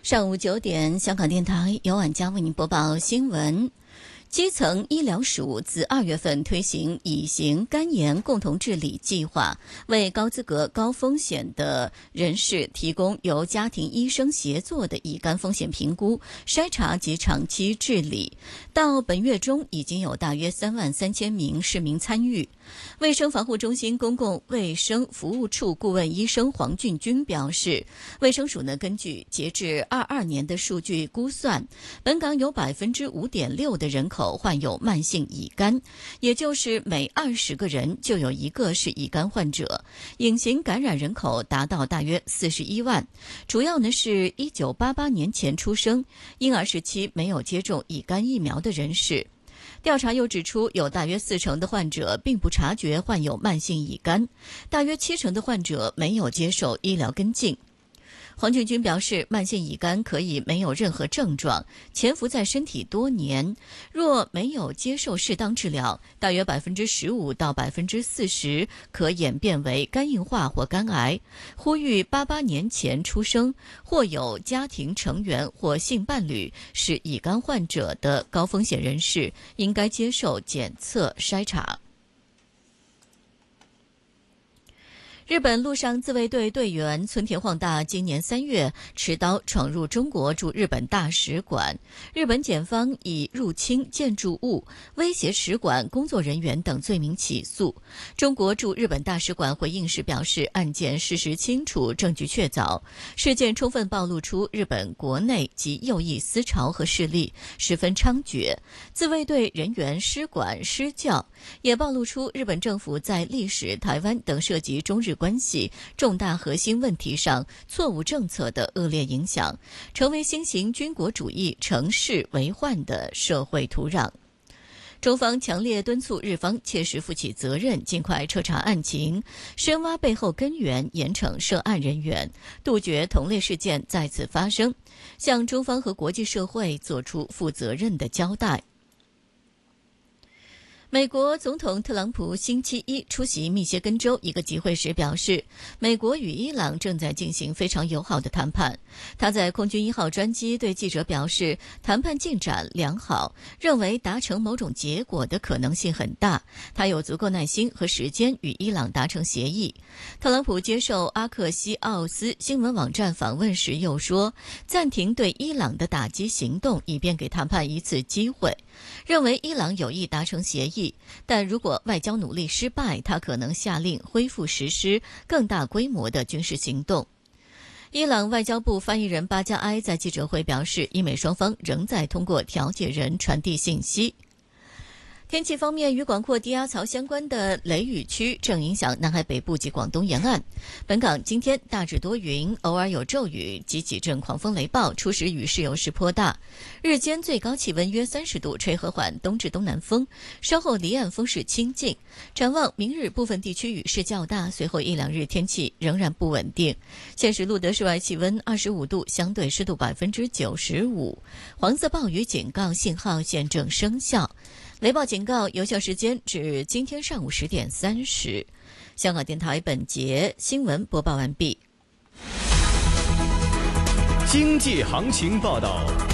上午9点，香港电台由晚间为您播报新闻。基层医疗署自2月份推行乙型肝炎共同治理计划，为高资格高风险的人士提供由家庭医生协作的乙肝风险评估、筛查及长期治理。到本月中，已经有大约33000名市民参与。卫生防护中心公共卫生服务处顾问医生黄俊军表示，卫生署根据截至22年的数据估算，本港有 5.6% 的人口患有慢性乙肝，也就是每20个人就有1个是乙肝患者。隐形感染人口达到大约41万，主要是1988年前出生、婴儿时期没有接种乙肝疫苗的人士。调查又指出，有大约40%的患者并不察觉患有慢性乙肝，大约70%的患者没有接受医疗跟进。黄俊军表示，慢性乙肝可以没有任何症状，潜伏在身体多年，若没有接受适当治疗，大约15%到40%可演变为肝硬化或肝癌。呼吁88年前出生或有家庭成员或性伴侣是乙肝患者的高风险人士，应该接受检测筛查。日本陆上自卫队队员村田晃大今年3月持刀闯入中国驻日本大使馆，日本检方以入侵建筑物、威胁使馆工作人员等罪名起诉。中国驻日本大使馆回应时表示，案件事实清楚，证据确凿，事件充分暴露出日本国内及右翼思潮和势力十分猖獗，自卫队人员失管失教，也暴露出日本政府在历史、台湾等涉及中日关系重大核心问题上错误政策的恶劣影响，成为新型军国主义城市为患的社会土壤。中方强烈敦促日方切实负起责任，尽快彻查案情，深挖背后根源，严惩涉案人员，杜绝同类事件再次发生，向中方和国际社会作出负责任的交代。美国总统特朗普星期一出席密歇根州一个集会时表示，美国与伊朗正在进行非常友好的谈判。他在空军1号专机对记者表示，谈判进展良好，认为达成某种结果的可能性很大，他有足够耐心和时间与伊朗达成协议。特朗普接受阿克西奥斯新闻网站访问时又说，暂停对伊朗的打击行动，以便给谈判一次机会，认为伊朗有意达成协议，但如果外交努力失败，他可能下令恢复实施更大规模的军事行动。伊朗外交部发言人巴加埃在记者会表示，伊美双方仍在通过调解人传递信息。天气方面，与广阔低压槽相关的雷雨区正影响南海北部及广东沿岸。本港今天大致多云，偶尔有骤雨及几阵狂风雷暴，初时雨势有时颇大。日间最高气温约30度，吹和缓东至东南风，稍后离岸风势清劲。展望明日部分地区雨势较大，随后1-2日天气仍然不稳定。现时录得室外气温25度，相对湿度95%，黄色暴雨警告信号现正生效。雷暴警告有效时间至今天上午10点30。香港电台本节新闻播报完毕。 经济行情报道。